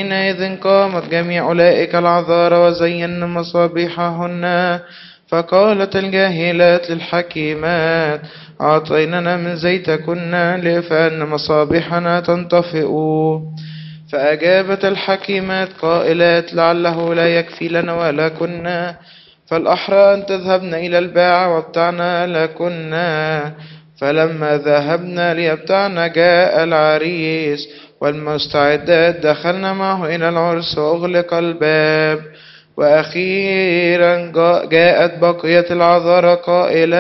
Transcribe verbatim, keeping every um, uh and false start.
حينئذ قامت جميع أولئك العذارى وزين مصابيحهن، فقالت الجاهلات للحكيمات أعطيننا من زيتكن فإن مصابيحنا تنطفئ. فأجابت الحكيمات قائلات لعله لا يكفي لنا ولكن، فالأحرى أن تذهبن إلى الباع وابتعنا لكن. فلما ذهبنا ليبتعن جاء العريس والمستعدات دخلنا معه إلى العرس وأغلق الباب. وأخيرا جاءت بقية العذارى قائلة